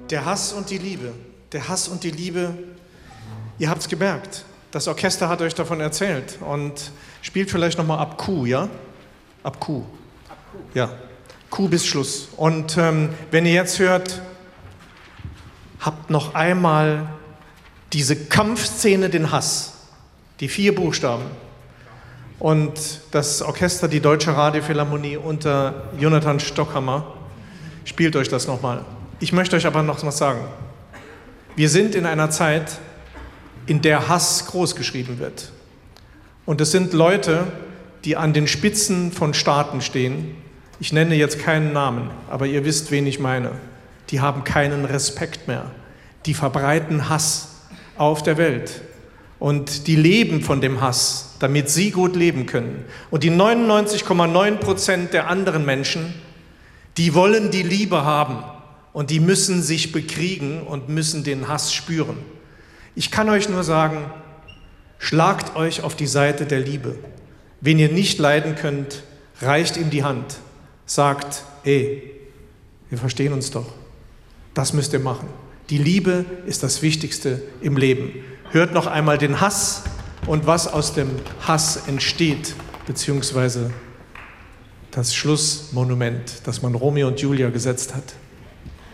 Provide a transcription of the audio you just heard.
Der Hass und die Liebe. Der Hass und die Liebe. Ihr habt es gemerkt. Das Orchester hat euch davon erzählt. Und spielt vielleicht nochmal ab Q, ja? Ab Q. Ab Q. Ja. Q bis Schluss. Und wenn ihr jetzt hört, habt noch einmal diese Kampfszene, den Hass. Die 4 Buchstaben. Und das Orchester, die Deutsche Radiophilharmonie unter Jonathan Stockhammer, spielt euch das nochmal. Ich möchte euch aber noch was sagen. Wir sind in einer Zeit, in der Hass großgeschrieben wird. Und es sind Leute, die an den Spitzen von Staaten stehen. Ich nenne jetzt keinen Namen, aber ihr wisst, wen ich meine. Die haben keinen Respekt mehr. Die verbreiten Hass auf der Welt. Und die leben von dem Hass, damit sie gut leben können. Und die 99,9% der anderen Menschen, die wollen die Liebe haben. Und die müssen sich bekriegen und müssen den Hass spüren. Ich kann euch nur sagen, schlagt euch auf die Seite der Liebe. Wenn ihr nicht leiden könnt, reicht ihm die Hand. Sagt, wir verstehen uns doch. Das müsst ihr machen. Die Liebe ist das Wichtigste im Leben. Hört noch einmal den Hass und was aus dem Hass entsteht, beziehungsweise das Schlussmonument, das man Romeo und Julia gesetzt hat.